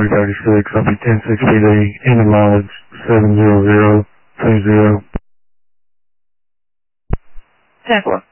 Charlie 36, I'll be 1060, end of mileage 70020. 10-4.